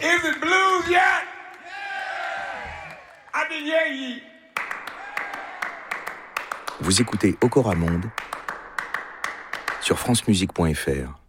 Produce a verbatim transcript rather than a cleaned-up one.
Is it blues yet? I can hear ye. Vous écoutez Okora Monde sur francemusique point f r.